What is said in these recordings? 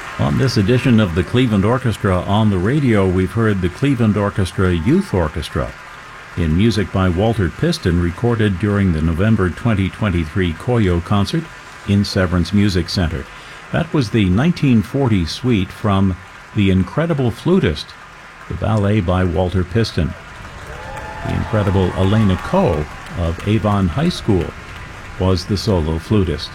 On this edition of the Cleveland Orchestra on the Radio, we've heard the Cleveland Orchestra Youth Orchestra in music by Walter Piston, recorded during the November 2023 Koyo concert in Severance Music Center. That was the 1940 suite from The Incredible Flutist, the ballet by Walter Piston. The incredible Elena Ko of Avon High School was the solo flutist.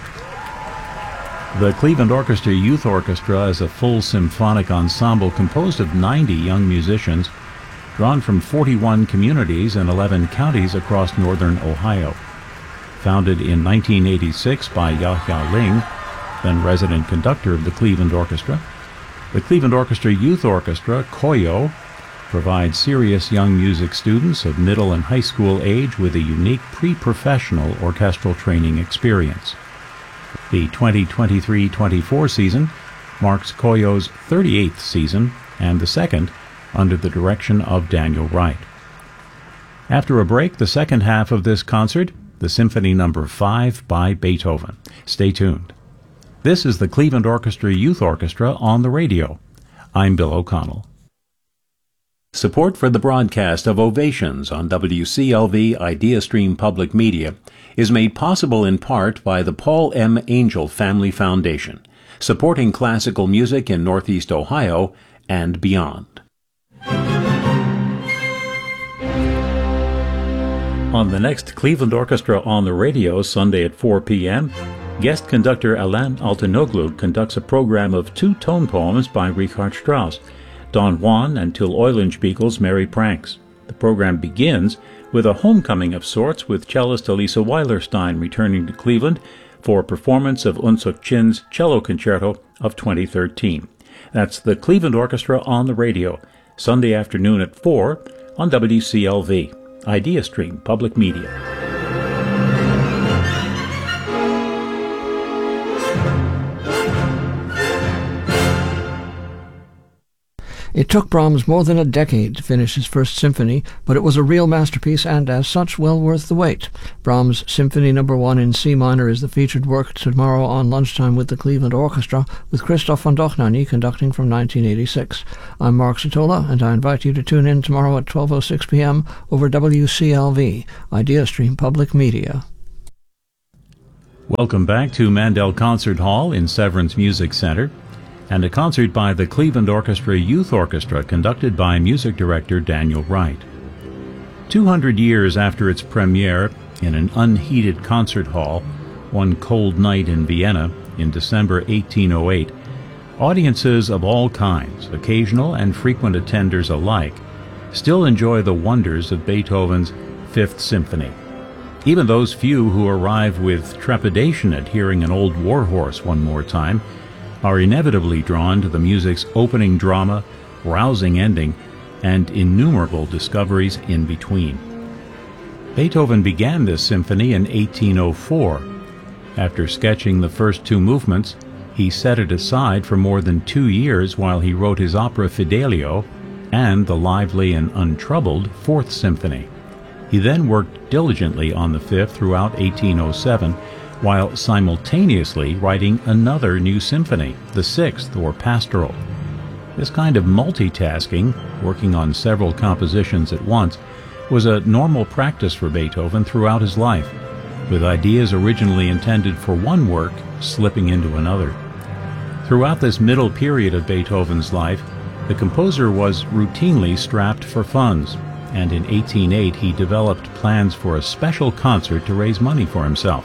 The Cleveland Orchestra Youth Orchestra is a full symphonic ensemble composed of 90 young musicians drawn from 41 communities in 11 counties across northern Ohio. Founded in 1986 by Yahya Ling, then resident conductor of the Cleveland Orchestra, the Cleveland Orchestra Youth Orchestra, Koyo, provides serious young music students of middle and high school age with a unique pre-professional orchestral training experience. The 2023-24 season marks Koyo's 38th season and the second under the direction of Daniel Wright. After a break, the second half of this concert, the Symphony No. 5 by Beethoven. Stay tuned. This is the Cleveland Orchestra Youth Orchestra on the Radio. I'm Bill O'Connell. Support for the broadcast of Ovations on WCLV IdeaStream Public Media is made possible in part by the Paul M. Angel Family Foundation, supporting classical music in Northeast Ohio and beyond. On the next Cleveland Orchestra on the Radio, Sunday at 4 p.m., guest conductor Alain Altinoglu conducts a program of 2 tone poems by Richard Strauss, Don Juan and Till Eulenspiegel's Merry Pranks. The program begins with a homecoming of sorts, with cellist Elisa Weilerstein returning to Cleveland for a performance of Unsuk Chin's Cello Concerto of 2013. That's the Cleveland Orchestra on the Radio, Sunday afternoon at 4 on WCLV, IdeaStream Public Media. It took Brahms more than a decade to finish his first symphony, but it was a real masterpiece and, as such, well worth the wait. Brahms' Symphony No. 1 in C minor is the featured work tomorrow on Lunchtime with the Cleveland Orchestra, with Christoph von Dohnanyi conducting from 1986. I'm Mark Satola, and I invite you to tune in tomorrow at 12:06 p.m. over WCLV, IdeaStream Public Media. Welcome back to Mandel Concert Hall in Severance Music Center, and a concert by the Cleveland Orchestra Youth Orchestra conducted by music director Daniel Wright. 200 years after its premiere in an unheated concert hall one cold night in Vienna in December 1808, audiences of all kinds, occasional and frequent attenders alike, still enjoy the wonders of Beethoven's Fifth Symphony. Even those few who arrive with trepidation at hearing an old warhorse one more time are inevitably drawn to the music's opening drama, rousing ending, and innumerable discoveries in between. Beethoven began this symphony in 1804. After sketching the first 2 movements, he set it aside for more than 2 years while he wrote his opera Fidelio and the lively and untroubled Fourth Symphony. He then worked diligently on the Fifth throughout 1807, while simultaneously writing another new symphony, the Sixth, or Pastoral. This kind of multitasking, working on several compositions at once, was a normal practice for Beethoven throughout his life, with ideas originally intended for one work slipping into another. Throughout this middle period of Beethoven's life, the composer was routinely strapped for funds, and in 1808 he developed plans for a special concert to raise money for himself.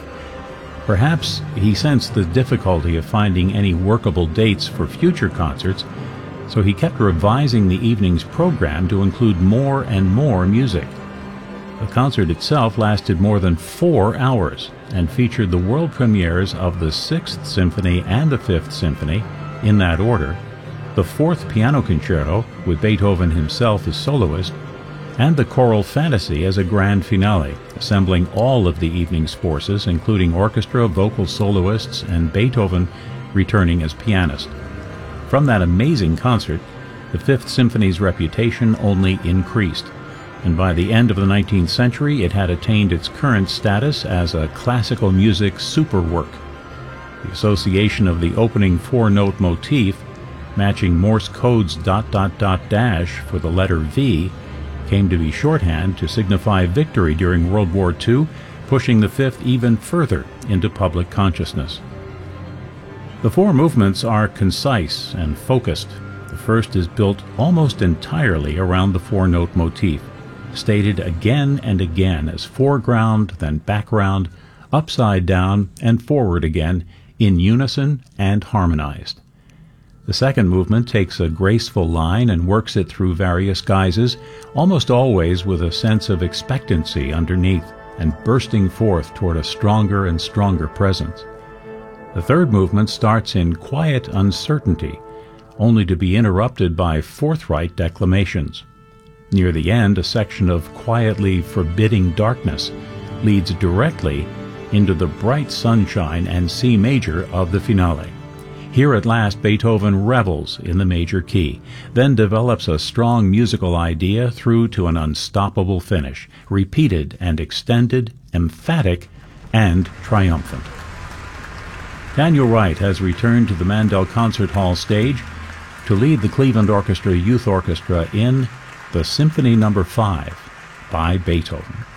Perhaps he sensed the difficulty of finding any workable dates for future concerts, so he kept revising the evening's program to include more and more music. The concert itself lasted more than 4 hours and featured the world premieres of the Sixth Symphony and the Fifth Symphony, in that order, the Fourth Piano Concerto, with Beethoven himself as soloist, and the Choral Fantasy as a grand finale, assembling all of the evening's forces, including orchestra, vocal soloists, and Beethoven returning as pianist. From that amazing concert, the Fifth Symphony's reputation only increased, and by the end of the 19th century it had attained its current status as a classical music superwork. The association of the opening four-note motif, matching Morse code's ... for the letter V, came to be shorthand to signify victory during World War II, pushing the fifth even further into public consciousness. The four movements are concise and focused. The first is built almost entirely around the four-note motif, stated again and again as foreground, then background, upside down, and forward again, in unison and harmonized. The second movement takes a graceful line and works it through various guises, almost always with a sense of expectancy underneath and bursting forth toward a stronger and stronger presence. The third movement starts in quiet uncertainty, only to be interrupted by forthright declamations. Near the end, a section of quietly forbidding darkness leads directly into the bright sunshine and C major of the finale. Here at last Beethoven revels in the major key, then develops a strong musical idea through to an unstoppable finish, repeated and extended, emphatic and triumphant. Daniel Wright has returned to the Mandel Concert Hall stage to lead the Cleveland Orchestra Youth Orchestra in the Symphony No. 5 by Beethoven.